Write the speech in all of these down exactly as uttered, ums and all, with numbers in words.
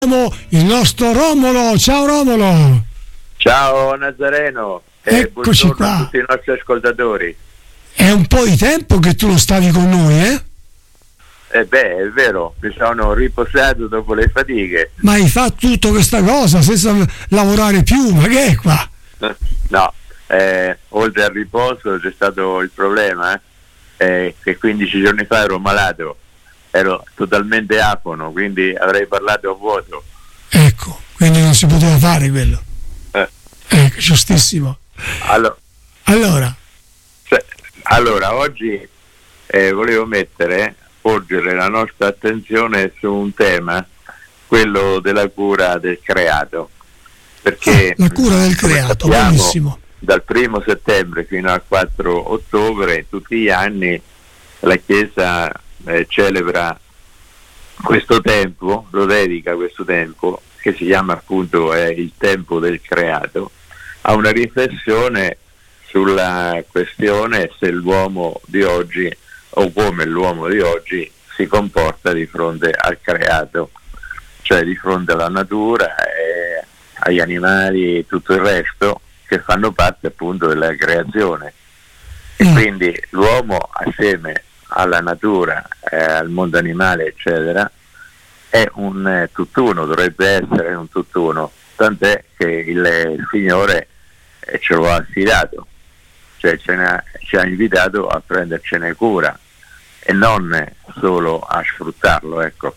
Il nostro Romolo. Ciao Romolo. Ciao Nazareno. Eccoci buongiorno qua. a tutti i nostri ascoltatori. È un po' di tempo che tu lo stavi con noi, eh? Eh beh, è vero, mi sono riposato dopo le fatiche. Ma hai fatto tutta questa cosa senza lavorare più, ma che è qua? No, eh, oltre al riposo c'è stato il problema eh, eh, che quindici giorni fa ero malato, ero totalmente afono, quindi avrei parlato a vuoto. Ecco, quindi non si poteva fare quello. Eh. Ecco, giustissimo. Allora, Allora, cioè, allora oggi eh, volevo mettere, porgere la nostra attenzione su un tema, quello della cura del creato. Perché la cura del creato, sappiamo, benissimo. dal primo settembre fino al quattro ottobre, tutti gli anni, la Chiesa eh, celebra questo tempo, lo dedica questo tempo, che si chiama appunto eh, il tempo del creato, a una riflessione sulla questione se l'uomo di oggi, o come l'uomo di oggi, si comporta di fronte al creato, cioè di fronte alla natura, e agli animali e tutto il resto che fanno parte appunto della creazione. E Mm. quindi l'uomo assieme alla natura, eh, al mondo animale eccetera, è un eh, tutt'uno, dovrebbe essere un tutt'uno, tant'è che il, il Signore eh, ce lo ha affidato, cioè ce n'ha, ci ha invitato a prendercene cura e non solo a sfruttarlo, ecco.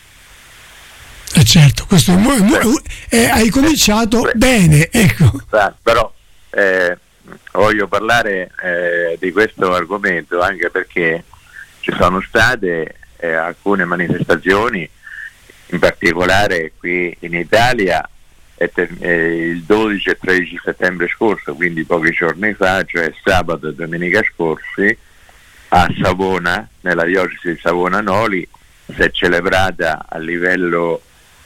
Eh certo, questo è mo- mo- eh, hai cominciato Beh, bene, ecco. Però eh, voglio parlare eh, di questo argomento anche perché ci sono state eh, alcune manifestazioni, in particolare qui in Italia eh, per, eh, il dodici e tredici settembre scorso, quindi pochi giorni fa, cioè sabato e domenica scorsi, a Savona, nella diocesi di Savona-Noli, si è celebrata a livello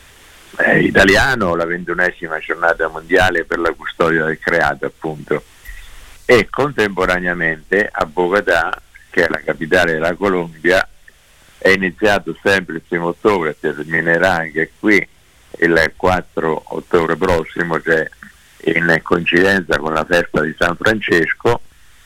eh, italiano la ventunesima giornata mondiale per la custodia del creato, appunto, e contemporaneamente a Bogotà, che è la capitale della Colombia, è iniziato sempre il primo ottobre, terminerà anche qui il quattro ottobre prossimo, cioè in coincidenza con la festa di San Francesco,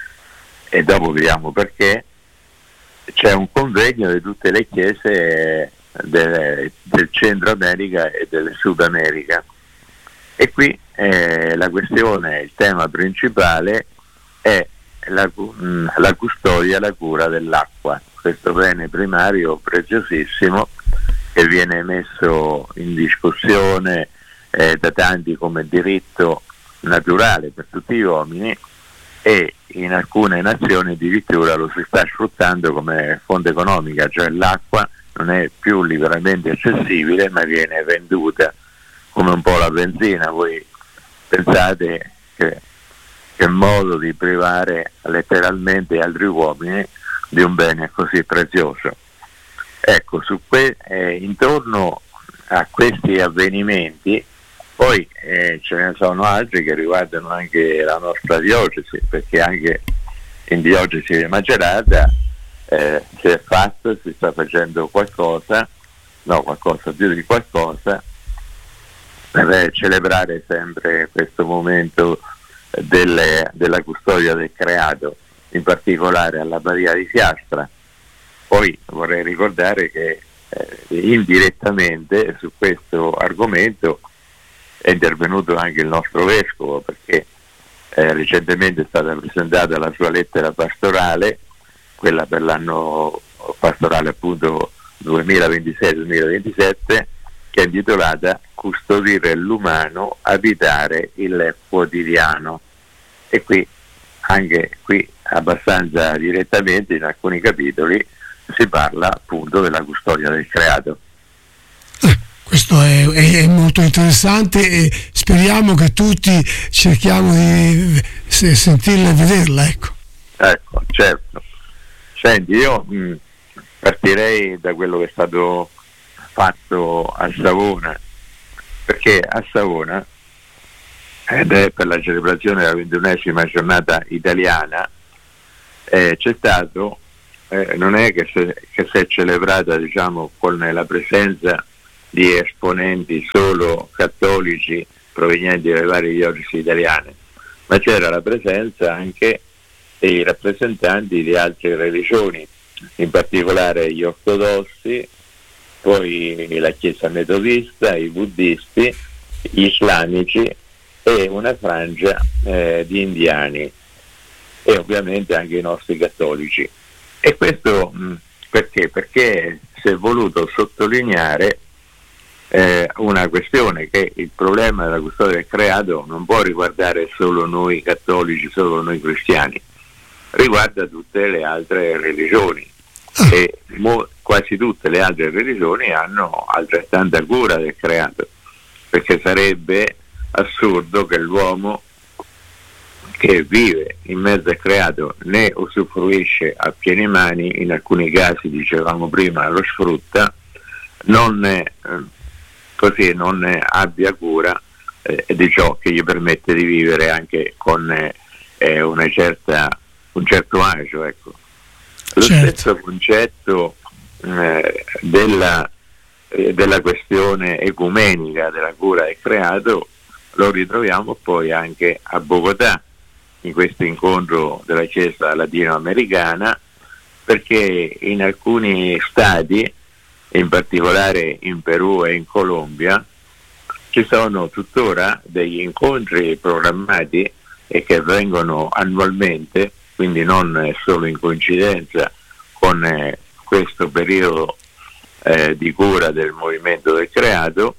e dopo vediamo perché. C'è un convegno di tutte le chiese del, del Centro America e del Sud America, e qui eh, la questione, il tema principale è la, la custodia e la cura dell'acqua, questo bene primario preziosissimo che viene messo in discussione eh, da tanti come diritto naturale per tutti gli uomini, e in alcune nazioni addirittura lo si sta sfruttando come fonte economica, cioè l'acqua non è più liberamente accessibile ma viene venduta come un po' la benzina. Voi pensate che, che modo di privare letteralmente altri uomini di un bene così prezioso. Ecco, su que- eh, intorno a questi avvenimenti poi eh, ce ne sono altri che riguardano anche la nostra diocesi, perché anche in diocesi di Macerata eh, si è fatto, si sta facendo qualcosa, no qualcosa più di qualcosa, per celebrare sempre questo momento delle, della custodia del creato, in particolare all'Abbadia di Fiastra. Poi vorrei ricordare che eh, indirettamente su questo argomento è intervenuto anche il nostro vescovo, perché eh, recentemente è stata presentata la sua lettera pastorale, quella per l'anno pastorale appunto duemilaventisei duemilaventisette, che è intitolata Custodire l'umano, abitare il quotidiano. E qui, anche qui abbastanza direttamente, in alcuni capitoli si parla appunto della custodia del creato. Questo è, è, è molto interessante e speriamo che tutti cerchiamo di se, sentirla e vederla, ecco. Ecco, certo. Senti, io mh, partirei da quello che è stato fatto a Savona, perché a Savona, ed è per la celebrazione della ventunesima giornata italiana, eh, c'è stato, eh, non è che, se, che si è celebrata diciamo con la presenza di esponenti solo cattolici provenienti dalle varie diocesi italiane, ma c'era la presenza anche dei rappresentanti di altre religioni, in particolare gli ortodossi, poi la Chiesa metodista, i buddisti, gli islamici e una frangia eh, di indiani e ovviamente anche i nostri cattolici. E questo mh, perché? Perché si è voluto sottolineare eh, una questione, che il problema della custodia del creato non può riguardare solo noi cattolici, solo noi cristiani, riguarda tutte le altre religioni e mo- quasi tutte le altre religioni hanno altrettanta cura del creato, perché sarebbe assurdo che l'uomo che vive in mezzo al creato ne usufruisce a piene mani, in alcuni casi dicevamo prima lo sfrutta, non ne, eh, così non ne abbia cura eh, di ciò che gli permette di vivere anche con eh, una certa, un certo agio, ecco. Lo certo. stesso concetto eh, della, eh, della questione ecumenica della cura del creato lo ritroviamo poi anche a Bogotà, in questo incontro della Chiesa latinoamericana, perché in alcuni stati, in particolare in Perù e in Colombia, ci sono tuttora degli incontri programmati e che avvengono annualmente, quindi non solo in coincidenza con eh, questo periodo eh, di cura del movimento del creato,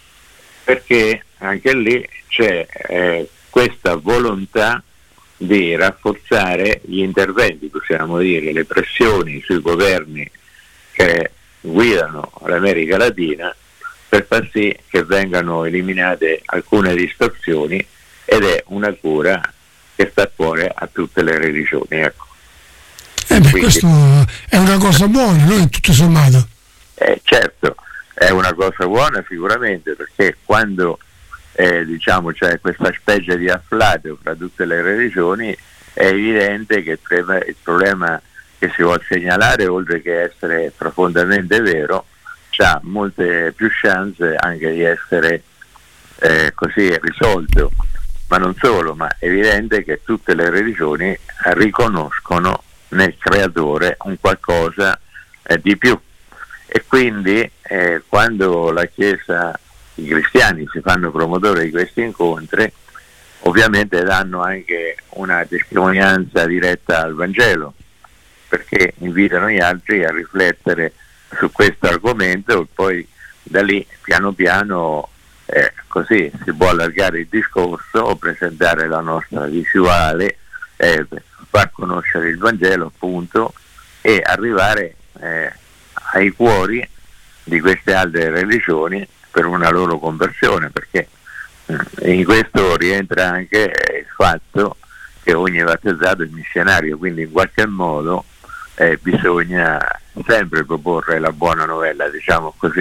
perché anche lì c'è eh, questa volontà di rafforzare gli interventi, possiamo dire, le pressioni sui governi che guidano l'America Latina per far sì che vengano eliminate alcune distorsioni, ed è una cura che sta a cuore a tutte le religioni, ecco. Eh beh, Quindi, questo è una cosa buona, no? Tutto sommato. Eh, certo, è una cosa buona sicuramente, perché quando eh, diciamo c'è questa specie di afflato fra tutte le religioni, è evidente che il problema, il problema che si vuole segnalare, oltre che essere profondamente vero, ha molte più chance anche di essere eh, così risolto. Ma non solo, ma è evidente che tutte le religioni riconoscono nel creatore un qualcosa eh, di più, e quindi eh, quando la Chiesa, i cristiani si fanno promotori di questi incontri, ovviamente danno anche una testimonianza diretta al Vangelo, perché invitano gli altri a riflettere su questo argomento, e poi da lì piano piano eh, così si può allargare il discorso o presentare la nostra visuale, eh, far conoscere il Vangelo appunto, e arrivare eh, ai cuori di queste altre religioni per una loro conversione, perché eh, in questo rientra anche il fatto che ogni battezzato è missionario, quindi in qualche modo eh, bisogna sempre proporre la buona novella, diciamo così.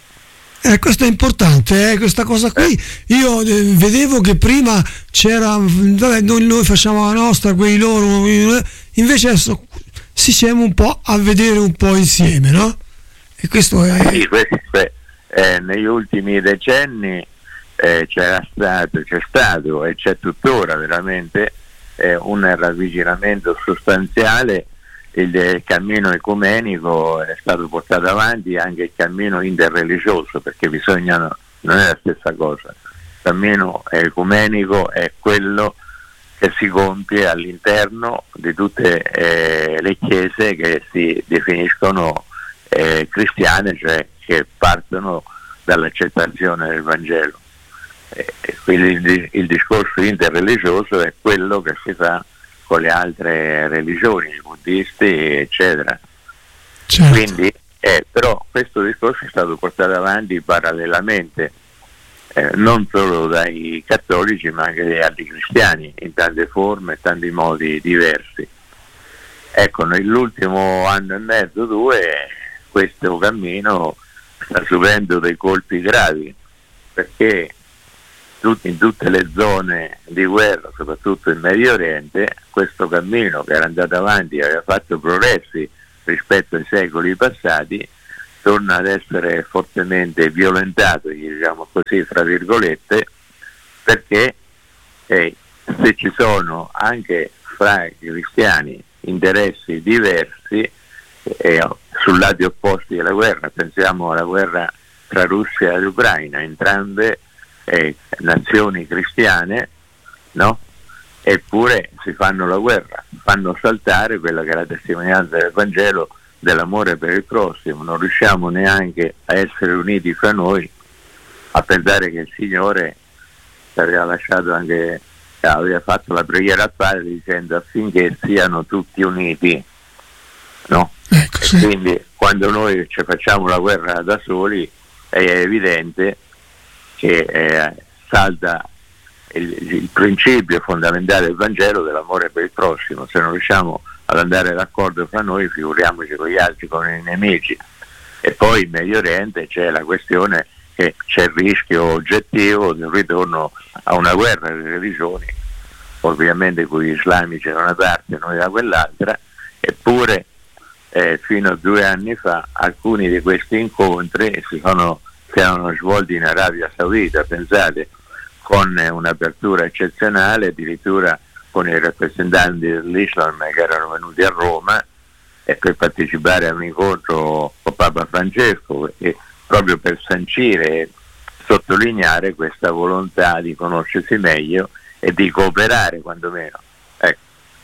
Eh, questo è importante, eh, questa cosa qui. Io eh, vedevo che prima c'era, vabbè, noi, noi facciamo la nostra, quei loro, invece adesso si siamo un po' a vedere un po' insieme, no? E questo è... Sì, questo è eh, negli ultimi decenni eh, c'era stato, c'è stato e c'è tuttora veramente eh, un ravvicinamento sostanziale. Il, il cammino ecumenico è stato portato avanti, anche il cammino interreligioso, perché bisogna, non è la stessa cosa. Il cammino ecumenico è quello che si compie all'interno di tutte eh, le chiese che si definiscono eh, cristiane, cioè che partono dall'accettazione del Vangelo. Eh, quindi il, il discorso interreligioso è quello che si fa con le altre religioni, i buddisti eccetera. Certo. Quindi eh, però questo discorso è stato portato avanti parallelamente eh, non solo dai cattolici ma anche dagli altri cristiani, in tante forme, in tanti modi diversi. Ecco, nell'ultimo anno e mezzo, due, questo cammino sta subendo dei colpi gravi, perché in tutte le zone di guerra, soprattutto in Medio Oriente, questo cammino che era andato avanti e aveva fatto progressi rispetto ai secoli passati, torna ad essere fortemente violentato, diciamo così, fra virgolette, perché eh, se ci sono anche fra i cristiani interessi diversi eh, sul lati opposti della guerra, pensiamo alla guerra tra Russia e Ucraina, entrambe eh, nazioni cristiane, no? Eppure si fanno la guerra, fanno saltare quella che è la testimonianza del Vangelo dell'amore per il prossimo. Non riusciamo neanche a essere uniti fra noi, a pensare che il Signore ci aveva lasciato anche, aveva fatto la preghiera al Padre dicendo affinché siano tutti uniti, no? Ecco, sì. Quindi quando noi ci facciamo la guerra da soli è evidente che eh, salta il, il principio fondamentale del Vangelo dell'amore per il prossimo. Se non riusciamo ad andare d'accordo fra noi, figuriamoci con gli altri, con i nemici. E poi in Medio Oriente c'è la questione che c'è il rischio oggettivo del ritorno a una guerra delle religioni, ovviamente con gli islamici da una parte e noi da quell'altra, eppure eh, fino a due anni fa alcuni di questi incontri si sono, si erano svolti in Arabia Saudita, pensate, con un'apertura eccezionale, addirittura con i rappresentanti dell'Islam che erano venuti a Roma e per partecipare a un incontro con Papa Francesco, e proprio per sancire e sottolineare questa volontà di conoscersi meglio e di cooperare quantomeno. Ecco.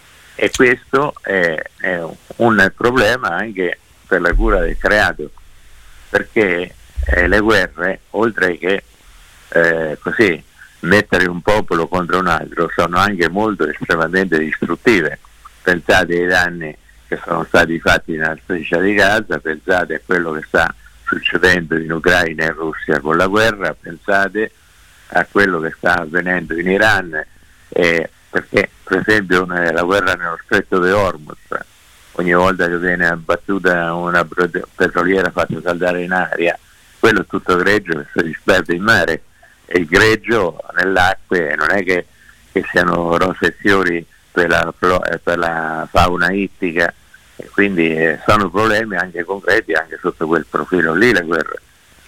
E questo è, è un problema anche per la cura del creato, perché eh, le guerre, oltre che eh, così mettere un popolo contro un altro, sono anche molto estremamente distruttive. Pensate ai danni che sono stati fatti nella striscia di Gaza, pensate a quello che sta succedendo in Ucraina e Russia con la guerra, pensate a quello che sta avvenendo in Iran, eh, perché per esempio la guerra nello stretto di Hormuz, ogni volta che viene abbattuta una petroliera fatta saldare in aria, quello è tutto greggio che si disperde in mare, e il greggio nelle acque non è che, che siano rose e fiori per la, per la fauna ittica, e quindi eh, sono problemi anche concreti anche sotto quel profilo lì le guerre.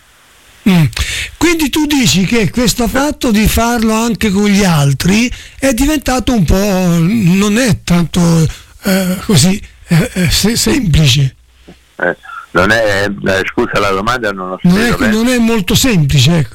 Mm. Quindi tu dici che questo fatto di farlo anche con gli altri è diventato un po', non è tanto eh, così eh, eh, semplice. Eh, non è, eh, scusa la domanda, non ho non è, non è molto semplice, ecco.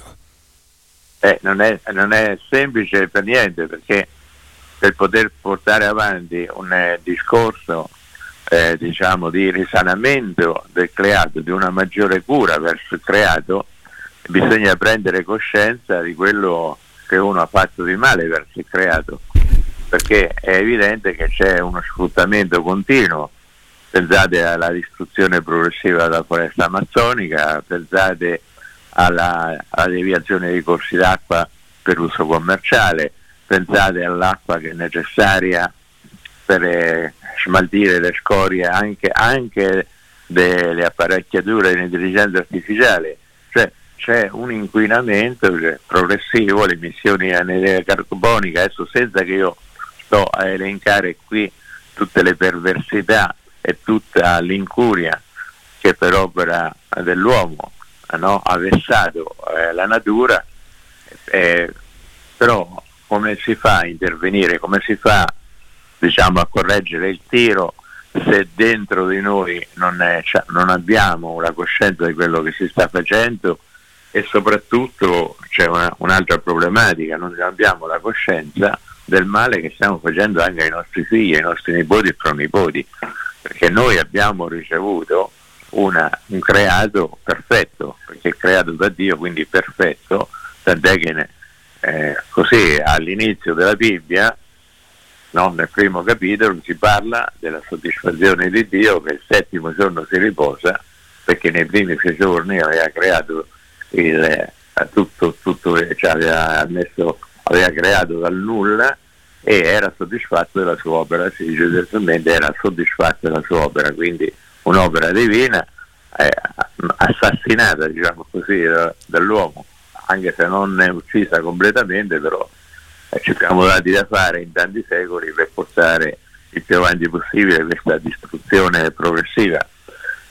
Eh, non, è, non è semplice per niente, perché per poter portare avanti un eh, discorso eh, diciamo di risanamento del creato, di una maggiore cura verso il creato, bisogna prendere coscienza di quello che uno ha fatto di male verso il creato, perché è evidente che c'è uno sfruttamento continuo. Pensate alla distruzione progressiva della foresta amazzonica, pensate alla, alla deviazione dei corsi d'acqua per uso commerciale, pensate all'acqua che è necessaria per eh, smaltire le scorie anche, anche delle apparecchiature di intelligenza artificiale. Cioè c'è un inquinamento cioè, progressivo, le emissioni di anidride carbonica, adesso senza che io sto a elencare qui tutte le perversità e tutta l'incuria che per opera dell'uomo no, ha vessato eh, la natura, eh, però come si fa a intervenire, come si fa diciamo a correggere il tiro se dentro di noi non, è, cioè, non abbiamo la coscienza di quello che si sta facendo, e soprattutto c'è una, un'altra problematica, non abbiamo la coscienza del male che stiamo facendo anche ai nostri figli, ai nostri nipoti e pronipoti, perché noi abbiamo ricevuto una, un creato perfetto, perché è creato da Dio, quindi perfetto, tant'è che eh, così all'inizio della Bibbia, no, nel primo capitolo si parla della soddisfazione di Dio, che il settimo giorno si riposa, perché nei primi sei giorni aveva creato il, eh, tutto, tutto cioè aveva, messo, aveva creato dal nulla e era soddisfatto della sua opera, si dice testualmente era soddisfatto della sua opera, quindi un'opera divina eh, assassinata diciamo così da, dall'uomo, anche se non è uccisa completamente, però eh, ci siamo dati da fare in tanti secoli per portare il più avanti possibile questa distruzione progressiva.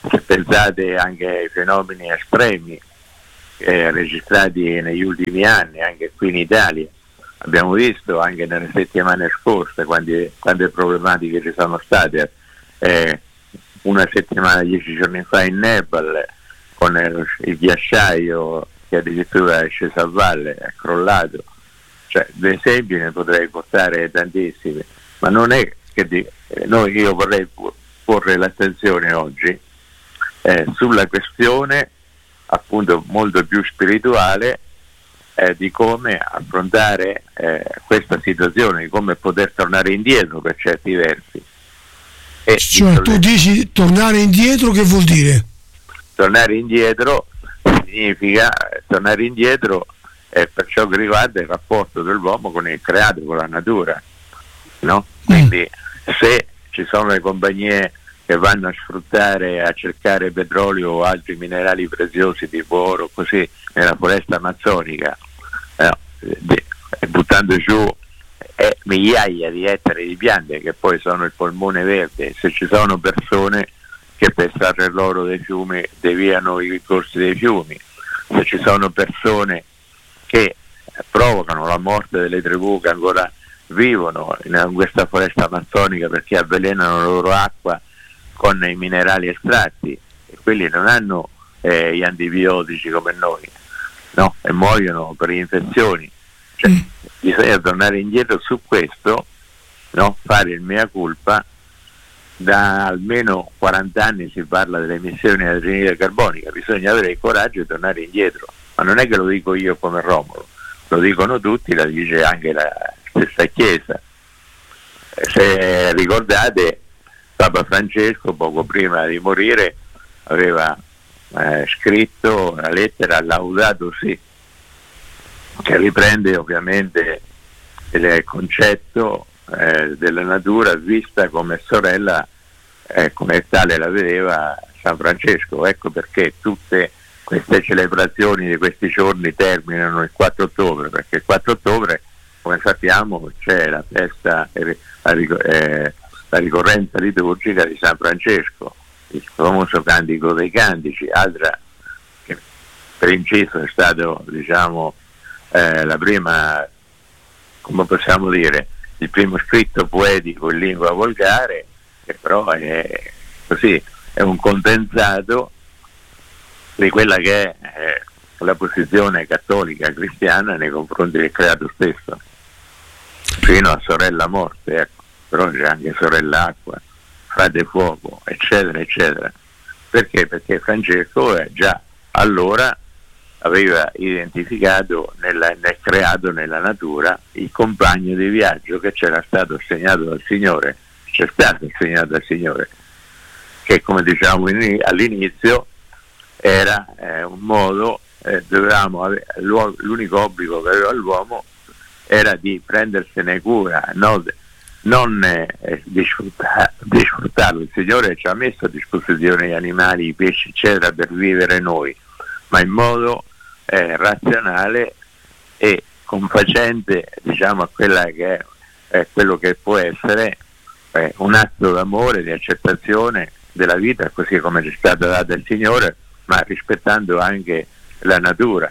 se pensate anche ai fenomeni estremi eh, registrati negli ultimi anni, anche qui in Italia, abbiamo visto anche nelle settimane scorse quante, quante problematiche ci sono state, eh, una settimana, dieci giorni fa in Nepal, con il, il ghiacciaio che addirittura è sceso a valle, è crollato. Cioè, di esempi ne potrei portare tantissimi, ma non è che di, eh, noi, io vorrei porre l'attenzione oggi eh, sulla questione appunto molto più spirituale eh, di come affrontare eh, questa situazione, di come poter tornare indietro per certi versi. E cioè tu dici tornare indietro, che vuol dire? Tornare indietro significa tornare indietro eh, per ciò che riguarda il rapporto dell'uomo con il creato, con la natura, no? Quindi se ci sono le compagnie che vanno a sfruttare, a cercare petrolio o altri minerali preziosi tipo oro così nella foresta amazzonica, eh, de, buttando giù eh, migliaia di ettari di piante che poi sono il polmone verde, se ci sono persone che per estrarre l'oro dei fiumi deviano i corsi dei fiumi, se ci sono persone che provocano la morte delle tribù che ancora vivono in questa foresta amazzonica perché avvelenano la loro acqua con i minerali estratti, e quelli non hanno eh, gli antibiotici come noi, no? E muoiono per infezioni. Cioè, mm. bisogna tornare indietro su questo, no? Fare il mea culpa. Da almeno quaranta anni si parla delle emissioni di anidride carbonica, bisogna avere il coraggio di tornare indietro, ma non è che lo dico io come Romolo, lo dicono tutti, la dice anche la stessa Chiesa. Se ricordate, Papa Francesco poco prima di morire aveva eh, scritto una lettera Laudato Si, che riprende ovviamente il concetto eh, della natura vista come sorella, eh, come tale la vedeva San Francesco. Ecco perché tutte queste celebrazioni di questi giorni terminano il quattro ottobre, perché il quattro ottobre, come sappiamo, c'è la festa, eh, la, eh, la ricorrenza liturgica di San Francesco, il famoso Cantico dei Cantici, altra che per inciso è stato, diciamo, eh, la prima, come possiamo dire, il primo scritto poetico in lingua volgare, che però è così, è un condensato di quella che è eh, la posizione cattolica cristiana nei confronti del creato stesso, fino a sorella morte, ecco. Però c'è anche sorella acqua, frate fuoco, eccetera eccetera. Perché? Perché Francesco eh, già allora aveva identificato nella, nel creato, nella natura, il compagno di viaggio che c'era stato assegnato dal Signore, c'è stato assegnato dal Signore, che come diciamo in, all'inizio era eh, un modo, eh, dovevamo avere, l'unico obbligo che aveva l'uomo era di prendersene cura, no, non eh, di, sfruttar, di sfruttarlo. Il Signore ci ha messo a disposizione gli animali, i pesci eccetera per vivere noi, ma in modo eh, razionale e confacente, diciamo, a quella che è, è quello che può essere eh, un atto d'amore, di accettazione della vita così come ci è stata data il Signore, ma rispettando anche la natura.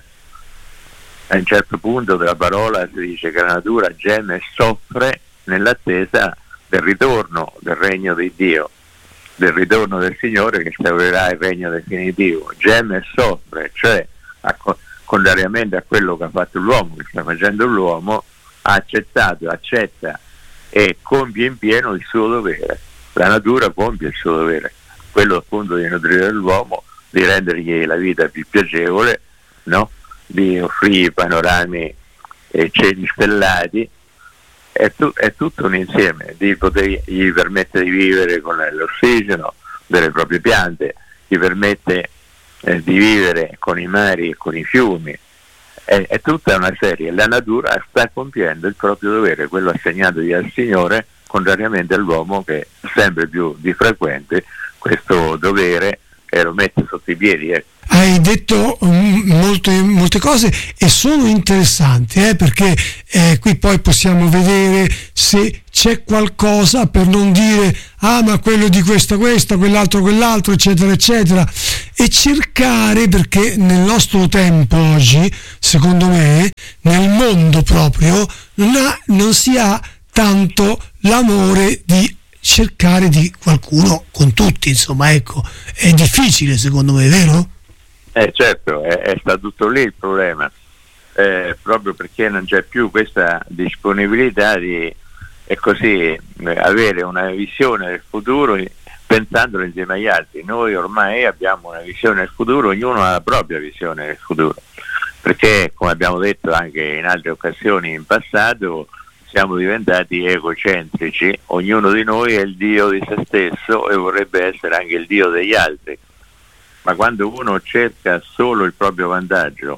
A un certo punto della parola si dice che la natura geme e soffre nell'attesa del ritorno del regno di Dio, del ritorno del Signore che instaurerà il regno definitivo. Geme e soffre, cioè a, contrariamente a quello che ha fatto l'uomo, che sta facendo l'uomo, ha accettato, accetta e compie in pieno il suo dovere. La natura compie il suo dovere, quello appunto di nutrire l'uomo, di rendergli la vita più piacevole, no? Di offrire panorami e cieli stellati. È, tu, è tutto un insieme, di potergli permette di vivere con l'ossigeno delle proprie piante, gli permette eh, di vivere con i mari e con i fiumi. È, è tutta una serie. La natura sta compiendo il proprio dovere, quello assegnatogli dal Signore, contrariamente all'uomo che sempre più di frequente questo dovere e lo mette sotto i piedi. Ecco. Hai detto um, molte, molte cose e sono interessanti eh, perché eh, qui poi possiamo vedere se c'è qualcosa, per non dire ah ma quello di questa questa, quell'altro quell'altro, eccetera eccetera, e cercare, perché nel nostro tempo oggi, secondo me, nel mondo proprio non, ha, non si ha tanto l'amore di cercare di qualcuno con tutti, insomma, ecco, è difficile secondo me, vero? Eh certo, è, è stato tutto lì il problema, eh, proprio perché non c'è più questa disponibilità di, e così, eh, avere una visione del futuro pensandolo insieme agli altri. Noi ormai abbiamo una visione del futuro, ognuno ha la propria visione del futuro, perché come abbiamo detto anche in altre occasioni in passato, siamo diventati egocentrici, ognuno di noi è il dio di se stesso e vorrebbe essere anche il dio degli altri, ma quando uno cerca solo il proprio vantaggio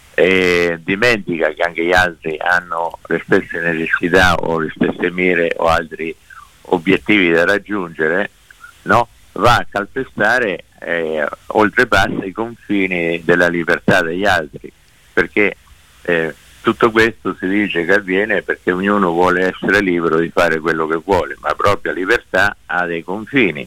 e dimentica che anche gli altri hanno le stesse necessità o le stesse mire o altri obiettivi da raggiungere, no? Va a calpestare, eh, oltrepassa i confini della libertà degli altri, perché eh, tutto questo si dice che avviene perché ognuno vuole essere libero di fare quello che vuole, ma la propria libertà ha dei confini.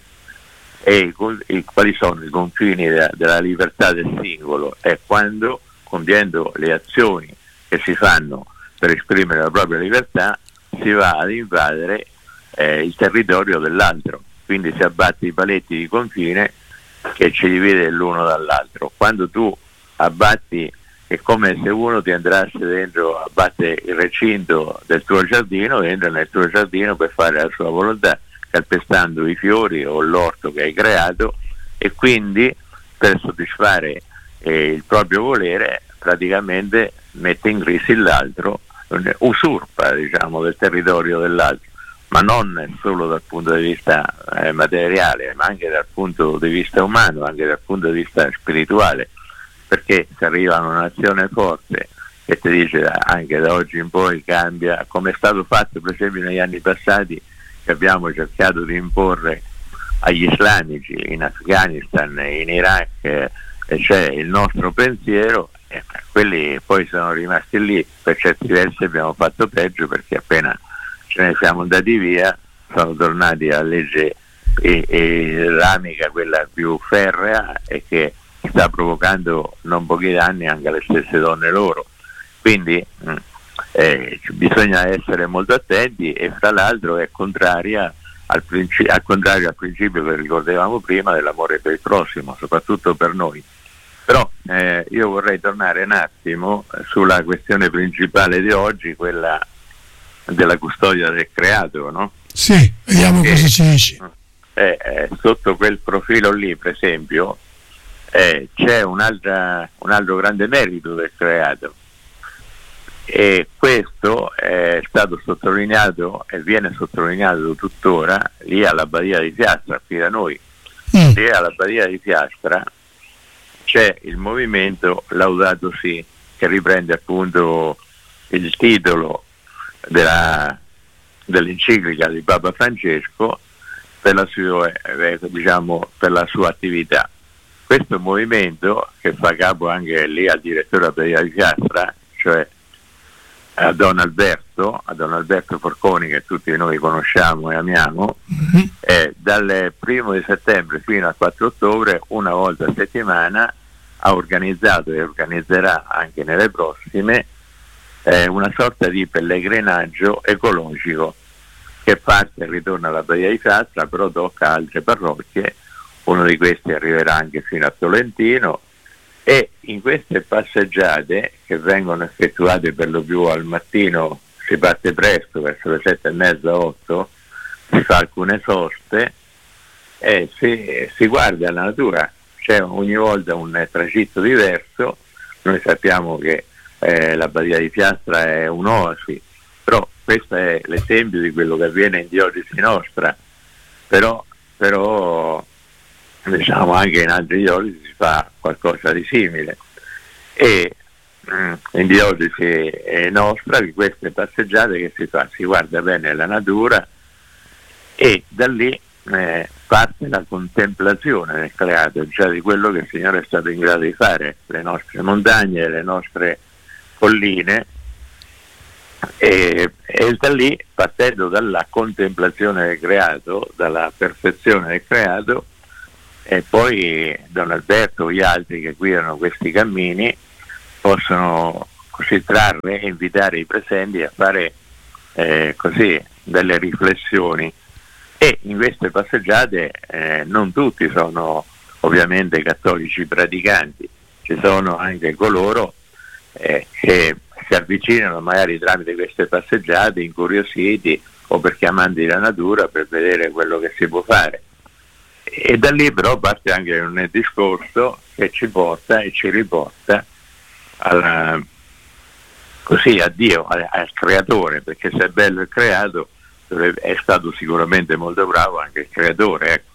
E i, i, quali sono i confini della, della libertà del singolo? È quando, compiendo le azioni che si fanno per esprimere la propria libertà, si va ad invadere eh, il territorio dell'altro, quindi si abbatte i paletti di confine che ci divide l'uno dall'altro. Quando tu abbatti, è come se uno ti andasse dentro, abbatte il recinto del tuo giardino, entra nel tuo giardino per fare la sua volontà, calpestando i fiori o l'orto che hai creato, e quindi per soddisfare eh, il proprio volere praticamente mette in crisi l'altro, usurpa, diciamo, del territorio dell'altro, ma non solo dal punto di vista eh, materiale, ma anche dal punto di vista umano, anche dal punto di vista spirituale, perché se arriva una nazione forte che ti dice anche da oggi in poi cambia, come è stato fatto per esempio negli anni passati, che abbiamo cercato di imporre agli islamici in Afghanistan, in Iraq, eh, cioè il nostro pensiero, eh, quelli poi sono rimasti lì, per certi versi abbiamo fatto peggio, perché appena ce ne siamo andati via sono tornati alla legge e, e islamica, quella più ferrea, e che sta provocando non pochi danni anche alle stesse donne loro. Quindi mh, eh, bisogna essere molto attenti, e fra l'altro è contraria al, princi- al contrario al principio che ricordavamo prima dell'amore per il prossimo, soprattutto per noi. Però eh, io vorrei tornare un attimo sulla questione principale di oggi, quella della custodia del creato, no? Sì, vediamo cosa ci dici. Eh, eh, sotto quel profilo lì, per esempio, eh, c'è un'altra, un altro grande merito del creato, e questo è stato sottolineato e viene sottolineato tuttora lì alla Badia di Fiastra, qui da noi. Mm. Lì alla Badia di Fiastra c'è il movimento Laudato Si, che riprende appunto il titolo della, dell'enciclica di Papa Francesco per la sua, eh, diciamo, per la sua attività. Questo movimento, che fa capo anche lì al direttore della Badia di Fiastra, cioè a Don Alberto, a Don Alberto Forconi, che tutti noi conosciamo e amiamo, mm-hmm. eh, dal primo di settembre fino al quattro ottobre, una volta a settimana, ha organizzato e organizzerà anche nelle prossime eh, una sorta di pellegrinaggio ecologico che parte e ritorna alla Badia di Fiastra, però tocca altre parrocchie. Uno di questi arriverà anche fino a Tolentino, e in queste passeggiate, che vengono effettuate per lo più al mattino, si parte presto, verso le sette e mezza, otto, si fa alcune soste e si, si guarda la natura. C'è ogni volta un tragitto diverso. Noi sappiamo che eh, la Badia di Fiastra è un'oasi, però questo è l'esempio di quello che avviene in diocesi nostra, però, però diciamo anche in altre diocesi si fa qualcosa di simile, e mh, in diocesi nostra di queste passeggiate che si fa, si guarda bene la natura, e da lì eh, parte la contemplazione del creato, già di quello che il Signore è stato in grado di fare, le nostre montagne, le nostre colline, e, e da lì, partendo dalla contemplazione del creato, dalla perfezione del creato, e poi Don Alberto e gli altri che guidano questi cammini possono così trarre e invitare i presenti a fare eh, così delle riflessioni. E in queste passeggiate eh, non tutti sono ovviamente cattolici praticanti, ci sono anche coloro eh, che si avvicinano magari tramite queste passeggiate incuriositi o perché amanti della natura, per vedere quello che si può fare. E da lì però parte anche un discorso che ci porta e ci riporta alla, così a Dio, al, al creatore, perché se è bello il creato è stato sicuramente molto bravo anche il creatore, ecco.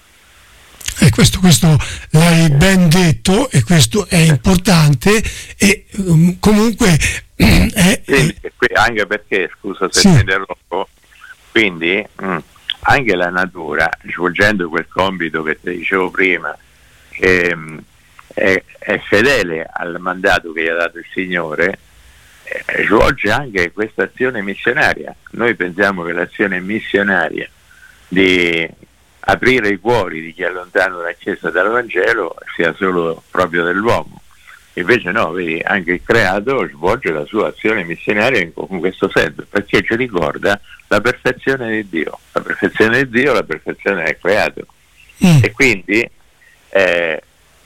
E questo, questo l'hai ben detto, e questo è importante, e um, comunque è, sì, anche perché, scusa se sì. mi interrompo, quindi mh, anche la natura, svolgendo quel compito che ti dicevo prima, che mh, è, è fedele al mandato che gli ha dato il Signore, eh, svolge anche questa azione missionaria. Noi pensiamo che l'azione missionaria di aprire i cuori di chi è lontano dalla Chiesa e dal Vangelo sia solo proprio dell'uomo. Invece no, vedi, anche il creato svolge la sua azione missionaria in, in questo senso, perché ci ricorda la perfezione di Dio, la perfezione di Dio, la perfezione del creato. Mm. E quindi eh,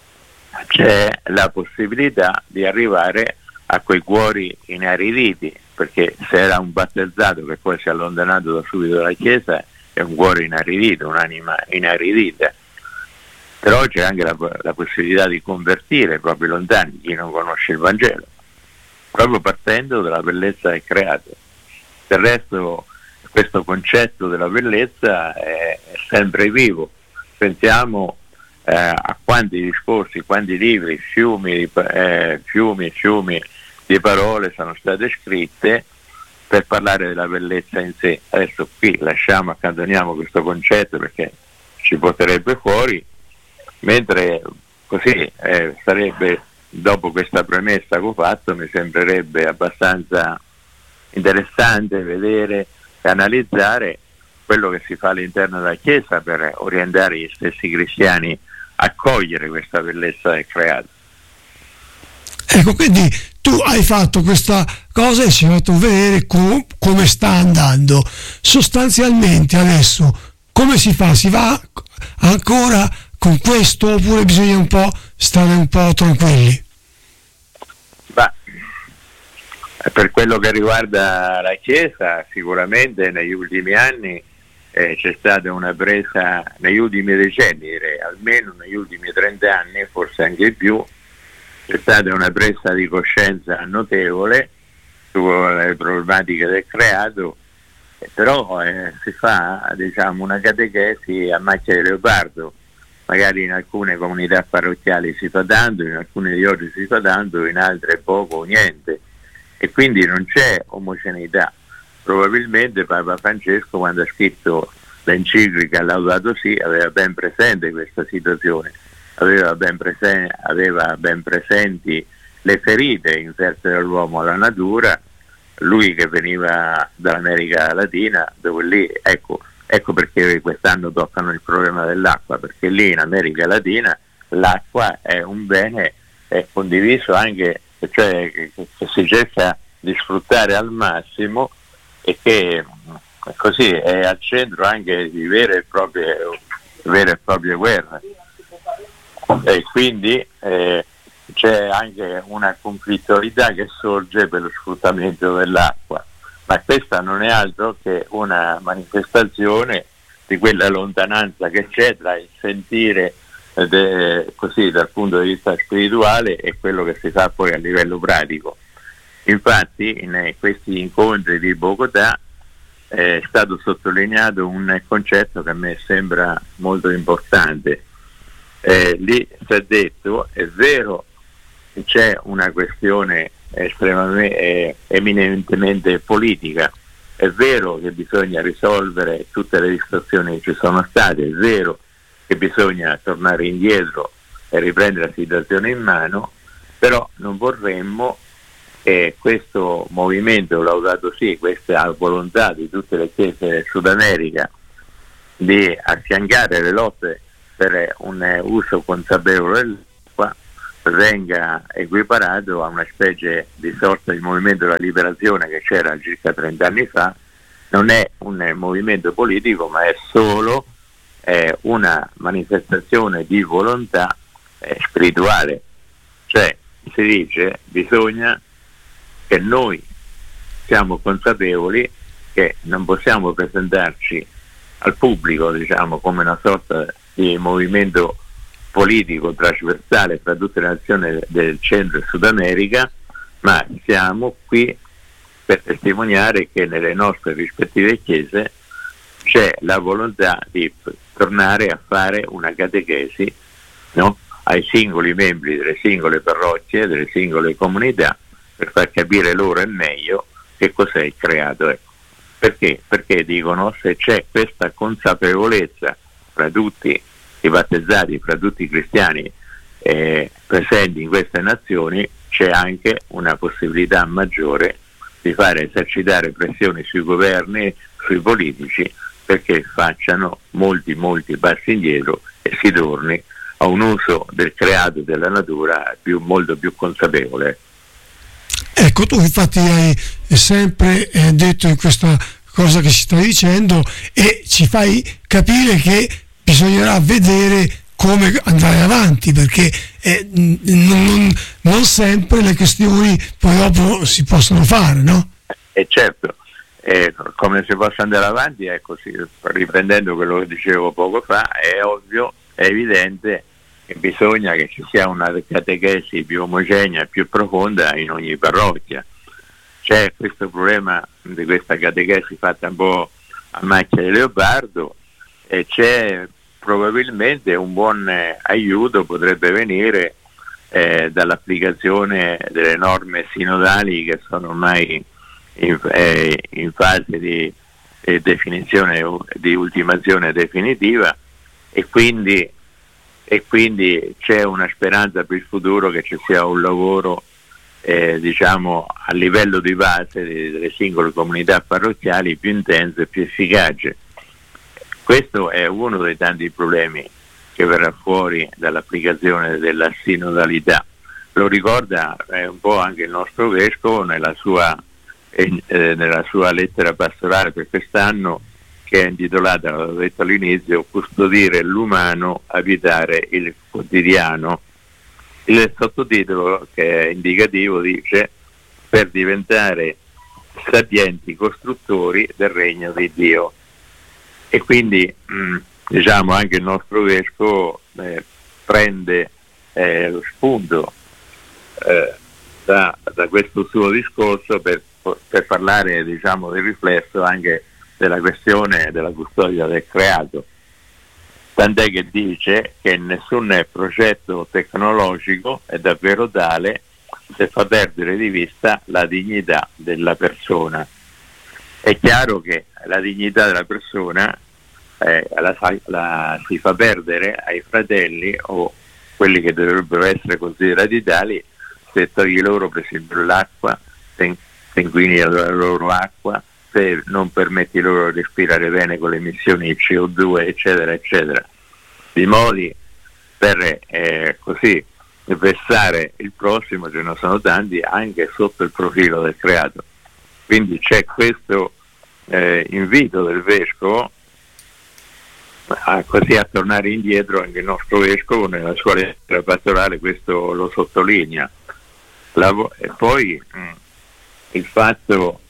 c'è la possibilità di arrivare a quei cuori inariditi, perché se era un battezzato che poi si è allontanato da subito dalla Chiesa, è un cuore inaridito, un'anima inaridita. Però c'è anche la, la possibilità di convertire proprio lontani chi non conosce il Vangelo, proprio partendo dalla bellezza del creato. Del resto questo concetto della bellezza è, è sempre vivo. Pensiamo eh, a quanti discorsi, quanti libri, fiumi, di, eh, fiumi e fiumi di parole sono state scritte per parlare della bellezza in sé. Adesso qui lasciamo, accantoniamo questo concetto perché ci porterebbe fuori, mentre così eh, sarebbe, dopo questa premessa che ho fatto, mi sembrerebbe abbastanza interessante vedere e analizzare quello che si fa all'interno della Chiesa per orientare gli stessi cristiani a cogliere questa bellezza del creato. Ecco, quindi tu hai fatto questa cosa e ci hai fatto vedere com- come sta andando. Sostanzialmente adesso come si fa? Si va ancora con questo oppure bisogna un po' stare un po' tranquilli? Beh, per quello che riguarda la Chiesa, sicuramente negli ultimi anni eh, c'è stata una presa, negli ultimi decenni direi, almeno negli ultimi trenta anni, forse anche di più, c'è stata una presa di coscienza notevole sulle problematiche del creato, eh, però eh, si fa, diciamo, una catechesi a macchia di leopardo. Magari in alcune comunità parrocchiali si fa tanto, in alcune diocesi si fa tanto, in altre poco o niente, e quindi non c'è omogeneità. Probabilmente Papa Francesco, quando ha scritto l'enciclica Laudato Si, aveva ben presente questa situazione, aveva ben, presen- aveva ben presenti le ferite inferte dall'uomo alla natura, lui che veniva dall'America Latina, dove lì, ecco, ecco perché quest'anno toccano il problema dell'acqua, perché lì in America Latina l'acqua è un bene è condiviso anche, cioè che, che si cerca di sfruttare al massimo, e che così è al centro anche di vere e proprie, vere e proprie guerre. E quindi eh, c'è anche una conflittualità che sorge per lo sfruttamento dell'acqua, ma questa non è altro che una manifestazione di quella lontananza che c'è tra il sentire de, così dal punto di vista spirituale e quello che si fa poi a livello pratico. Infatti in questi incontri di Bogotà è stato sottolineato un concetto che a me sembra molto importante. Eh, lì si è detto, è vero che c'è una questione estremamente eh, eminentemente politica, è vero che bisogna risolvere tutte le distorsioni che ci sono state, è vero che bisogna tornare indietro e riprendere la situazione in mano, però non vorremmo che che questo movimento Laudato Si, questa volontà di tutte le chiese del Sud America di affiancare le lotte per un uso consapevole dell'acqua venga equiparato a una specie di sorta di movimento della liberazione che c'era circa trenta anni fa. Non è un movimento politico, ma è solo eh, una manifestazione di volontà eh, spirituale. Cioè, si dice, bisogna che noi siamo consapevoli che non possiamo presentarci al pubblico, diciamo, come una sorta di movimento politico trasversale fra tutte le nazioni del Centro e Sud America, ma siamo qui per testimoniare che nelle nostre rispettive chiese c'è la volontà di tornare a fare una catechesi, no? ai singoli membri delle singole parrocchie, delle singole comunità, per far capire loro e meglio che cos'è il creato. Ecco. Perché? Perché dicono, se c'è questa consapevolezza fra tutti i battezzati, fra tutti i cristiani eh, presenti in queste nazioni, c'è anche una possibilità maggiore di fare esercitare pressioni sui governi, sui politici, perché facciano molti molti passi indietro e si torni a un uso del creato e della natura più, molto più consapevole. Ecco, tu infatti hai sempre eh, detto in questa cosa che ci stai dicendo e ci fai capire che bisognerà vedere come andare avanti, perché eh, non, non sempre le questioni poi dopo si possono fare, no? E certo, eh, come si possa andare avanti, ecco, sì, riprendendo quello che dicevo poco fa, è ovvio, è evidente che bisogna che ci sia una catechesi più omogenea, più profonda in ogni parrocchia. C'è questo problema di questa catechesi fatta un po' a macchia di leopardo e c'è probabilmente un buon eh, aiuto potrebbe venire eh, dall'applicazione delle norme sinodali che sono ormai in, eh, in fase di eh, definizione, di ultimazione definitiva, e quindi e quindi c'è una speranza per il futuro che ci sia un lavoro eh, diciamo a livello di base delle singole comunità parrocchiali più intenso e più efficace. Questo è uno dei tanti problemi che verrà fuori dall'applicazione della sinodalità. Lo ricorda eh, un po' anche il nostro vescovo nella sua, eh, nella sua lettera pastorale per quest'anno, che è intitolata, l'ho detto all'inizio, Custodire l'umano, abitare il quotidiano. Il sottotitolo, che è indicativo, dice: per diventare sapienti costruttori del regno di Dio. E quindi mh, diciamo anche il nostro vescovo eh, prende eh, lo spunto eh, da, da questo suo discorso per, per parlare, diciamo, del riflesso anche della questione della custodia del creato, tant'è che dice che nessun progetto tecnologico è davvero tale se fa perdere di vista la dignità della persona. È chiaro che la dignità della persona eh, la, la si fa perdere ai fratelli o quelli che dovrebbero essere considerati tali se togli loro per esempio l'acqua, se inquini la loro acqua, se non permetti loro di respirare bene con le emissioni di C O due, eccetera eccetera, di modi per eh, così vessare il prossimo ce ne sono tanti anche sotto il profilo del creato. Quindi c'è questo eh, invito del vescovo a, così a tornare indietro. Anche il nostro vescovo nella sua lettera pastorale questo lo sottolinea. La, e poi mh, il fatto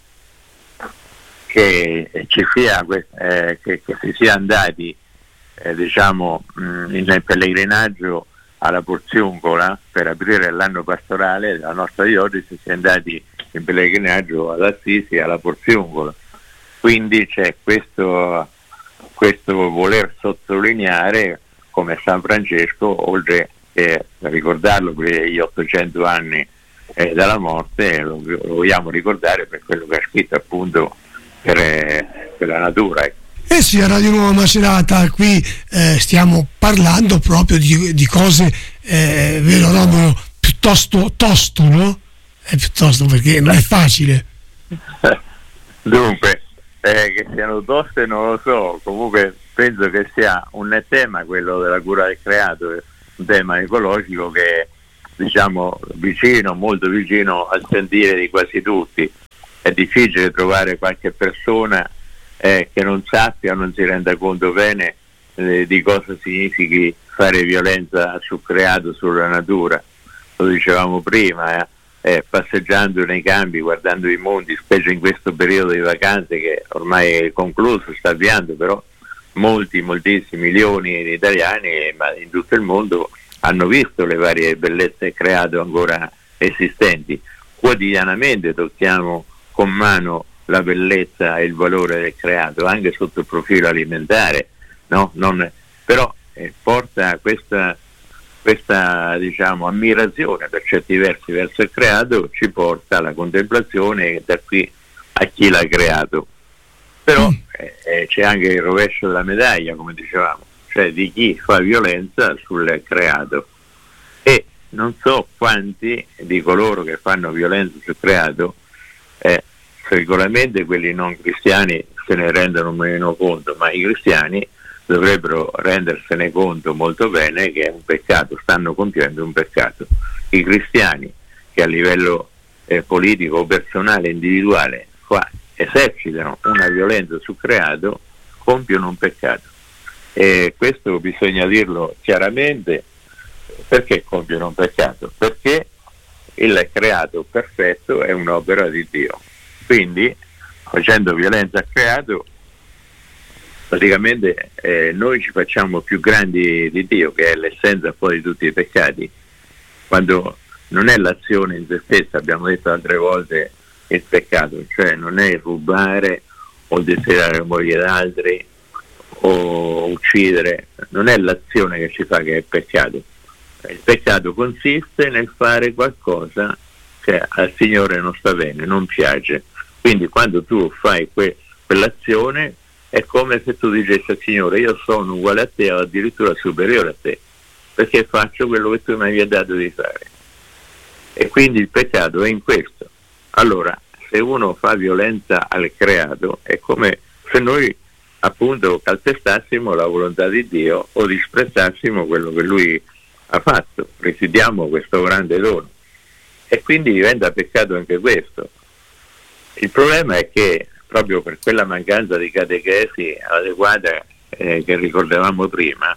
che ci sia eh, che, che si sia andati eh, diciamo mh, in pellegrinaggio alla Porziuncola per aprire l'anno pastorale della nostra diocesi, si è andati in pellegrinaggio ad Assisi e alla Porziuncola, quindi c'è questo questo voler sottolineare come San Francesco, oltre che ricordarlo per gli ottocento anni eh, dalla morte, lo, lo vogliamo ricordare per quello che ha scritto appunto Per, per la natura. Eh sì, a Radio Nuova Macerata qui eh, stiamo parlando proprio di, di cose, eh, vero Romolo, piuttosto tosto, no? è piuttosto, perché non è facile. Dunque, eh, che siano toste non lo so, comunque penso che sia un tema, quello della cura del creato, un tema ecologico che è, diciamo, vicino, molto vicino al sentire di quasi tutti. È difficile trovare qualche persona eh, che non sappia o non si renda conto bene eh, di cosa significhi fare violenza sul creato, sulla natura. Lo dicevamo prima, eh, eh, passeggiando nei campi, guardando i monti, specie in questo periodo di vacanze che ormai è concluso, sta avviando, però molti, moltissimi milioni di italiani, ma in tutto il mondo, hanno visto le varie bellezze creato ancora esistenti. Quotidianamente tocchiamo con mano la bellezza e il valore del creato, anche sotto il profilo alimentare, no? Non, però eh, porta questa, questa diciamo, ammirazione per certi versi verso il creato, ci porta alla contemplazione da qui a chi l'ha creato. Però eh, c'è anche il rovescio della medaglia, come dicevamo, cioè di chi fa violenza sul creato, e non so quanti di coloro che fanno violenza sul creato eh, sicuramente quelli non cristiani se ne rendono meno conto, ma i cristiani dovrebbero rendersene conto molto bene che è un peccato, stanno compiendo un peccato. I cristiani che a livello eh, politico o personale, individuale, fa, esercitano una violenza sul creato, compiono un peccato. E questo bisogna dirlo chiaramente. Perché compiono un peccato? Perché il creato perfetto è un'opera di Dio, quindi facendo violenza al creato praticamente eh, noi ci facciamo più grandi di Dio, che è l'essenza poi di tutti i peccati, quando non è l'azione in se stessa, abbiamo detto altre volte, il peccato, cioè non è rubare o desiderare la moglie d'altri o uccidere, non è l'azione che ci fa che è peccato. Il peccato consiste nel fare qualcosa che al Signore non sta bene, non piace. Quindi quando tu fai que- quell'azione è come se tu dicessi al Signore: io sono uguale a te o addirittura superiore a te, perché faccio quello che tu mi hai dato di fare. E quindi il peccato è in questo. Allora, se uno fa violenza al creato è come se noi appunto calpestassimo la volontà di Dio o disprezzassimo quello che Lui ha fatto, rifiutiamo questo grande dono, e quindi diventa peccato anche questo. Il problema è che proprio per quella mancanza di catechesi adeguata eh, che ricordavamo prima,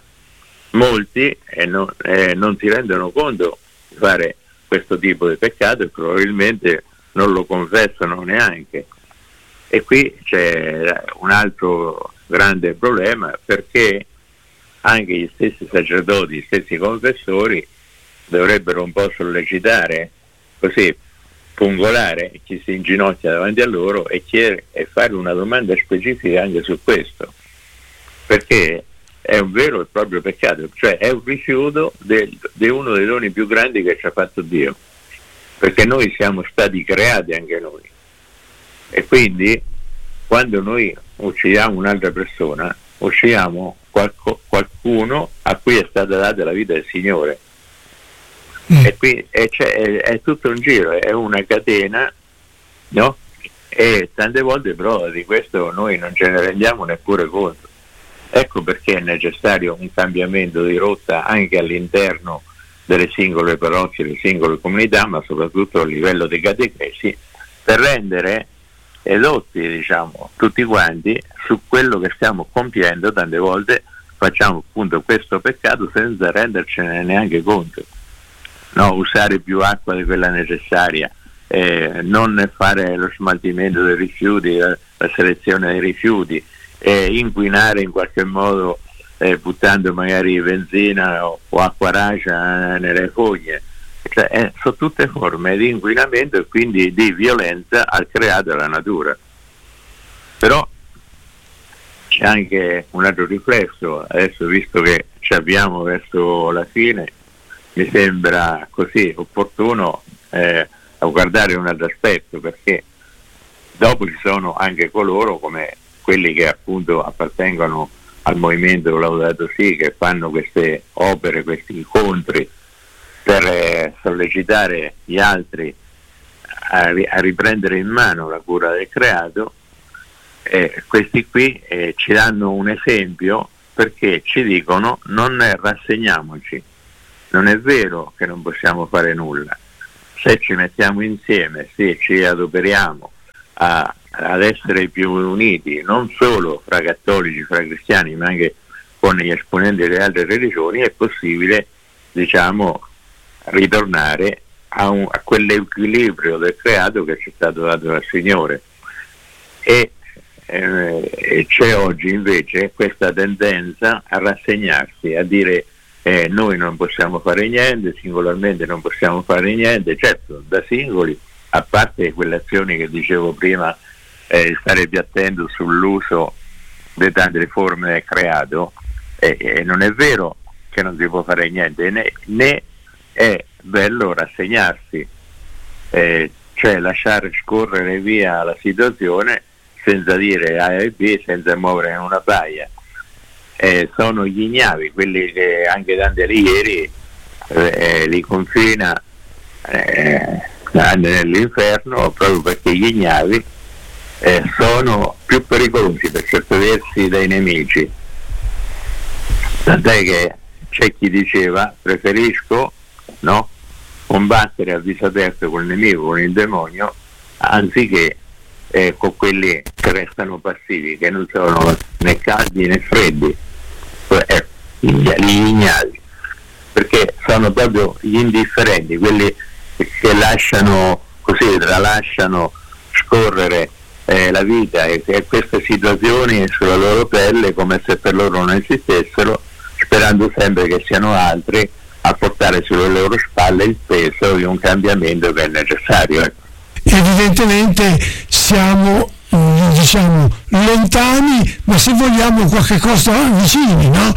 molti eh, no, eh, non si rendono conto di fare questo tipo di peccato e probabilmente non lo confessano neanche. E qui c'è un altro grande problema, perché anche gli stessi sacerdoti, gli stessi confessori dovrebbero un po' sollecitare, così pungolare chi si inginocchia davanti a loro e chiedere e fare una domanda specifica anche su questo, perché è un vero e proprio peccato, cioè è un rifiuto di uno dei doni più grandi che ci ha fatto Dio, perché noi siamo stati creati anche noi, e quindi quando noi uccidiamo un'altra persona uccidiamo qualco, qualcuno a cui è stata data la vita del Signore. Mm. E qui e c'è, è, è tutto un giro, è una catena, no? E tante volte però di questo noi non ce ne rendiamo neppure conto. Ecco perché è necessario un cambiamento di rotta anche all'interno delle singole parrocchie, delle singole comunità, ma soprattutto a livello dei catechesi, per rendere edotti, diciamo, tutti quanti su quello che stiamo compiendo. Tante volte facciamo appunto questo peccato senza rendercene neanche conto, no? Usare più acqua di quella necessaria, eh, non fare lo smaltimento dei rifiuti, la, la selezione dei rifiuti, eh, inquinare in qualche modo eh, buttando magari benzina o, o acqua racia nelle foglie. Cioè, eh, sono tutte forme di inquinamento e quindi di violenza al creato e alla natura. Però c'è anche un altro riflesso, adesso visto che ci avviamo verso la fine, mi sembra così opportuno eh, a guardare un altro aspetto, perché dopo ci sono anche coloro come quelli che appunto appartengono al movimento Laudato Si, che fanno queste opere, questi incontri per eh, sollecitare gli altri a, a riprendere in mano la cura del creato. Eh, questi qui eh, ci danno un esempio, perché ci dicono: non rassegniamoci, non è vero che non possiamo fare nulla, se ci mettiamo insieme, se ci adoperiamo a, ad essere più uniti, non solo fra cattolici, fra cristiani, ma anche con gli esponenti delle altre religioni, è possibile, diciamo, ritornare a, un, a quell'equilibrio del creato che ci è stato dato dal Signore. E Eh, c'è oggi invece questa tendenza a rassegnarsi, a dire eh, noi non possiamo fare niente, singolarmente non possiamo fare niente. Certo, da singoli, a parte quelle azioni che dicevo prima, eh, stare più attento sull'uso di tante forme del creato, eh, eh, non è vero che non si può fare niente, né, né è bello rassegnarsi, eh, cioè lasciare scorrere via la situazione senza dire A e B, senza muovere una paia. Eh, sono gli ignavi, quelli che anche Dante Alighieri eh, li confina eh, nell'inferno, proprio perché gli ignavi eh, sono più pericolosi per certi versi dai nemici. Tant'è che c'è chi diceva: preferisco, no, combattere a viso aperto con il nemico, con il demonio, anziché Eh, con quelli che restano passivi, che non sono né caldi né freddi, eh, gli ignavi, perché sono proprio gli indifferenti, quelli che lasciano così, tralasciano scorrere eh, la vita e, e queste situazioni sulla loro pelle come se per loro non esistessero, sperando sempre che siano altri a portare sulle loro spalle il peso di un cambiamento che è necessario. Ecco. Evidentemente siamo, diciamo, lontani, ma se vogliamo qualche cosa vicini, no?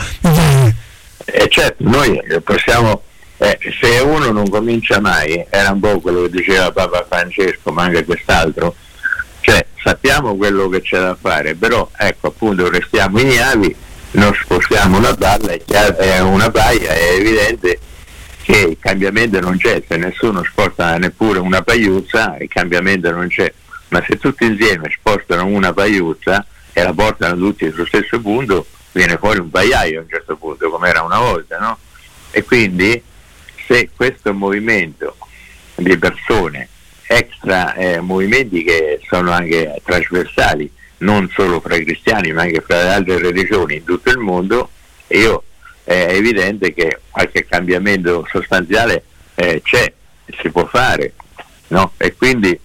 Eh, certo, noi possiamo, eh, se uno non comincia mai, era un po' quello che diceva Papa Francesco, ma anche quest'altro, cioè sappiamo quello che c'è da fare, però ecco, appunto, restiamo ignavi, non spostiamo una palla, è chiaro, è una paia, è evidente che il cambiamento non c'è. Se nessuno sposta neppure una pagliuzza, il cambiamento non c'è, ma se tutti insieme spostano una pagliuzza e la portano tutti sullo stesso punto, viene fuori un pagliaio a un certo punto, come era una volta, no? E quindi se questo movimento di persone, extra eh, movimenti che sono anche trasversali, non solo fra i cristiani ma anche fra le altre religioni in tutto il mondo, io è evidente che qualche cambiamento sostanziale eh, c'è, si può fare, no? E quindi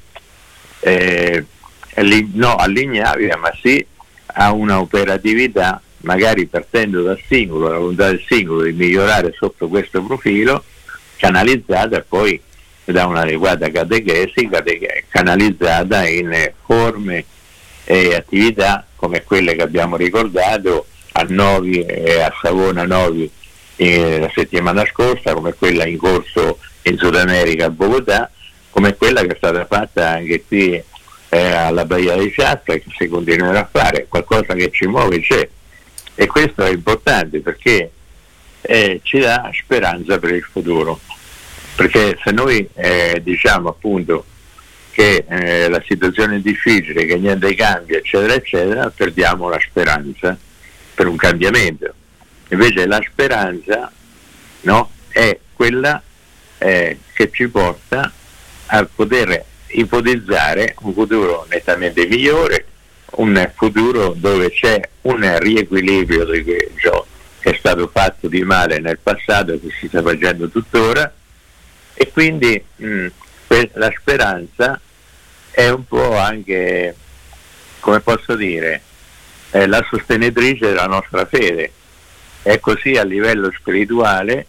eh, no all'ignavia, ma sì a una operatività, magari partendo dal singolo, la volontà del singolo di migliorare sotto questo profilo, canalizzata poi da un'adeguata catechesi, catech- canalizzata in forme e attività come quelle che abbiamo ricordato a Novi e a Savona Novi eh, la settimana scorsa, come quella in corso in Sud America a Bogotà, come quella che è stata fatta anche qui eh, alla Baia di Chiazza, che si continuerà a fare. Qualcosa che ci muove c'è, e questo è importante perché eh, ci dà speranza per il futuro, perché se noi eh, diciamo appunto che eh, la situazione è difficile, che niente cambia, eccetera eccetera, perdiamo la speranza per un cambiamento. Invece la speranza, no, è quella eh, che ci porta a poter ipotizzare un futuro nettamente migliore, un futuro dove c'è un riequilibrio di ciò che è stato fatto di male nel passato e che si sta facendo tuttora, e quindi mh, la speranza è un po' anche, come posso dire, è la sostenitrice della nostra fede. È così a livello spirituale,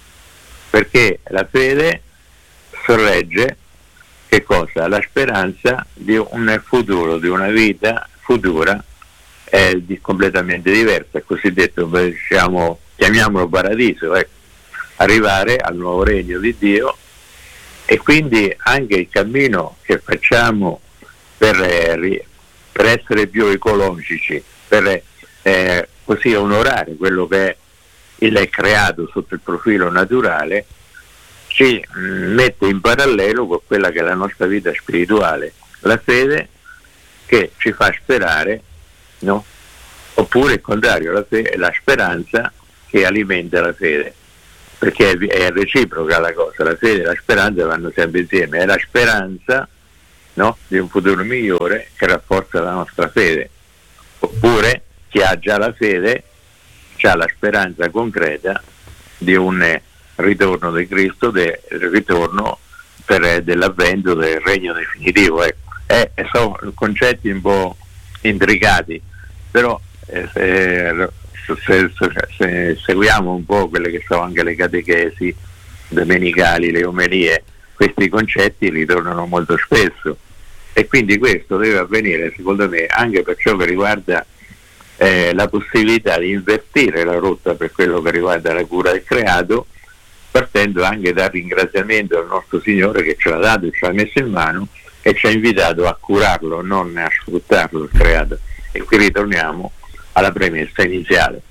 perché la fede sorregge che cosa? La speranza di un futuro, di una vita futura è di, completamente diversa, il cosiddetto, diciamo, chiamiamolo paradiso, ecco, arrivare al nuovo regno di Dio. E quindi anche il cammino che facciamo per, eh, per essere più ecologici, per eh, così onorare quello che è il creato sotto il profilo naturale, ci mh, mette in parallelo con quella che è la nostra vita spirituale, la fede che ci fa sperare, no? Oppure il contrario, la, fede, la speranza che alimenta la fede, perché è, è reciproca la cosa, la fede e la speranza vanno sempre insieme, è la speranza, no, di un futuro migliore che rafforza la nostra fede. Oppure chi ha già la fede ha la speranza concreta di un ritorno di Cristo, del ritorno per, dell'avvento del regno definitivo. Ecco. Eh, sono concetti un po' intricati, però eh, se, se, se, se seguiamo un po' quelle che sono anche le catechesi domenicali, le omelie, questi concetti ritornano molto spesso, e quindi questo deve avvenire secondo me anche per ciò che riguarda eh, la possibilità di invertire la rotta per quello che riguarda la cura del creato, partendo anche dal ringraziamento al nostro Signore che ce l'ha dato e ce l'ha messo in mano e ci ha invitato a curarlo, non a sfruttarlo il creato. E qui ritorniamo alla premessa iniziale.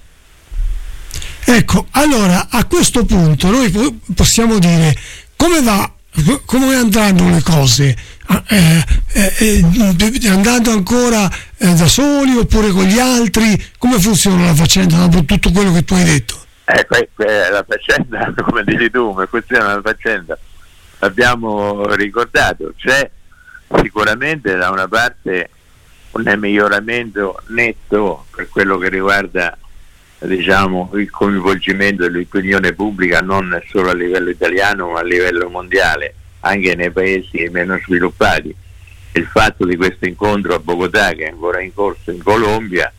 Ecco, allora a questo punto noi possiamo dire come va, come andranno le cose, eh, eh, eh, andando ancora eh, da soli oppure con gli altri, come funziona la faccenda dopo tutto quello che tu hai detto? Ecco, eh, la faccenda, come dici tu, come funziona la faccenda, l'abbiamo ricordato, c'è sicuramente da una parte un miglioramento netto per quello che riguarda, diciamo, il coinvolgimento dell'opinione pubblica non solo a livello italiano ma a livello mondiale, anche nei paesi meno sviluppati. Il fatto di questo incontro a Bogotà, che è ancora in corso in Colombia,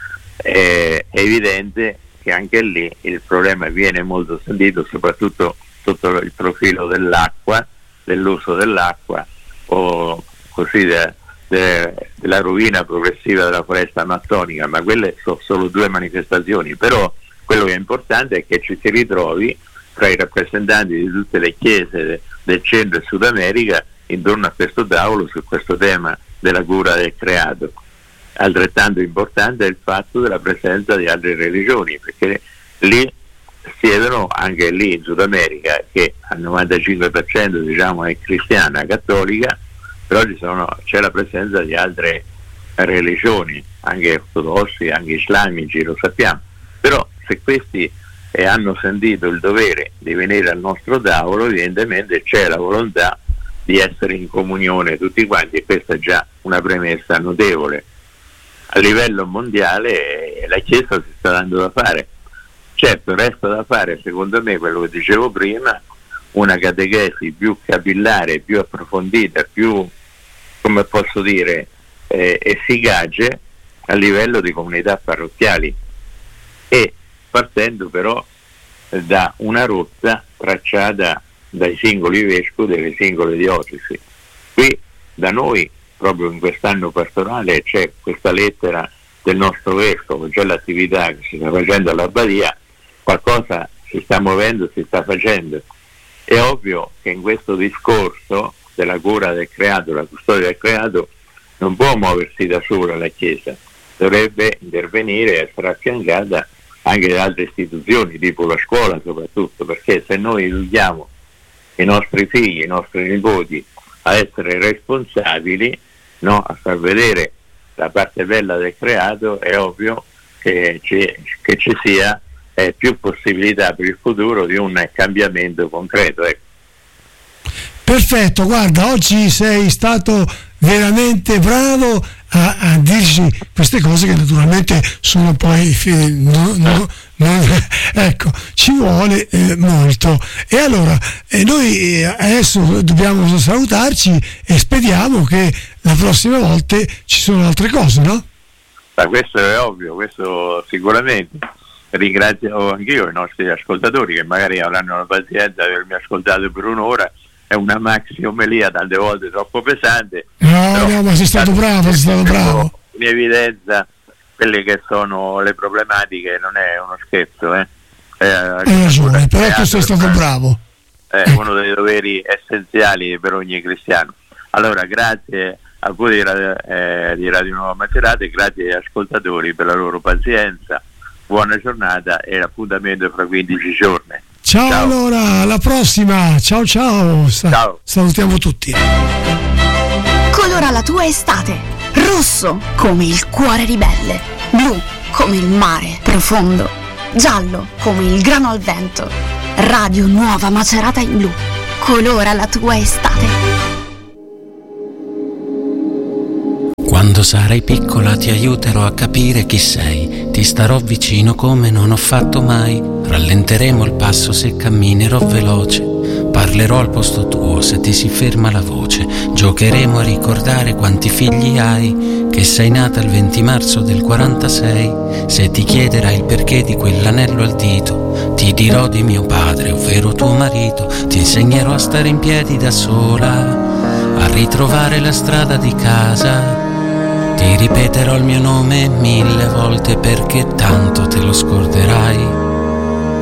è evidente che anche lì il problema viene molto sentito, soprattutto sotto il profilo dell'acqua, dell'uso dell'acqua, o così de, de, della rovina progressiva della foresta amazzonica, ma quelle sono solo due manifestazioni. Però quello che è importante è che ci si ritrovi tra i rappresentanti di tutte le chiese de, del Centro e Sud America intorno a questo tavolo su questo tema della cura del creato. Altrettanto importante è il fatto della presenza di altre religioni, perché lì siedono, anche lì in Sud America, che al novantacinque per cento diciamo è cristiana, cattolica, però ci sono, c'è la presenza di altre religioni, anche ortodossi, anche islamici, lo sappiamo. Però se questi eh, hanno sentito il dovere di venire al nostro tavolo, evidentemente c'è la volontà di essere in comunione tutti quanti, e questa è già una premessa notevole. A livello mondiale eh, la Chiesa si sta dando da fare. Certo, resta da fare, secondo me, quello che dicevo prima, una catechesi più capillare, più approfondita, più, come posso dire, eh, efficace a livello di comunità parrocchiali, e partendo però da una rotta tracciata dai singoli vescovi delle singole diocesi. Qui da noi, proprio in quest'anno pastorale, c'è questa lettera del nostro vescovo, c'è l'attività che si sta facendo all'Abbadia, qualcosa si sta muovendo, si sta facendo. È ovvio che in questo discorso della cura del creato, la custodia del creato, non può muoversi da sola la Chiesa, dovrebbe intervenire e essere affiancata anche da altre istituzioni, tipo la scuola soprattutto, perché se noi educhiamo i nostri figli, i nostri nipoti a essere responsabili, no, a far vedere la parte bella del creato, è ovvio che ci, che ci sia eh, più possibilità per il futuro di un cambiamento concreto. Ecco. Perfetto, guarda, oggi sei stato veramente bravo a, a dirci queste cose che naturalmente sono poi no, no, no, ecco, ci vuole eh, molto. E allora eh, noi eh, adesso dobbiamo salutarci e speriamo che la prossima volta ci sono altre cose, no? Ma questo è ovvio, questo sicuramente. Ringrazio anch'io i nostri ascoltatori che magari avranno la pazienza di avermi ascoltato per un'ora. È una maxi omelia tante volte troppo pesante. No, no, ma sei stato bravo, sei stato bravo. In evidenza quelle che sono le problematiche, non è uno scherzo, eh. eh Hai ragione, però tu sei stato bravo. È uno dei doveri essenziali per ogni cristiano. Allora, grazie a voi di Radio, eh, di Radio Nuova Macerata, e grazie agli ascoltatori per la loro pazienza. Buona giornata e l'appuntamento fra quindici giorni. Ciao, ciao. Allora, alla prossima. Ciao ciao. Sa- ciao. Salutiamo tutti. Colora la tua estate. Rosso come il cuore ribelle. Blu come il mare profondo. Giallo come il grano al vento. Radio Nuova Macerata in blu. Colora la tua estate. Quando sarai piccola ti aiuterò a capire chi sei. Ti starò vicino come non ho fatto mai. Rallenteremo il passo se camminerò veloce. Parlerò al posto tuo se ti si ferma la voce. Giocheremo a ricordare quanti figli hai. Che sei nata il venti marzo del quarantasei. Se ti chiederai il perché di quell'anello al dito, ti dirò di mio padre, ovvero tuo marito. Ti insegnerò a stare in piedi da sola, a ritrovare la strada di casa. Ti ripeterò il mio nome mille volte perché tanto te lo scorderai.